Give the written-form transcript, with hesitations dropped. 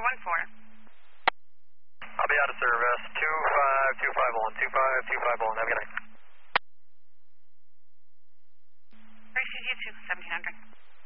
I'll be out of service. 25251, 25251. Have a good night. Appreciate you too, 1700.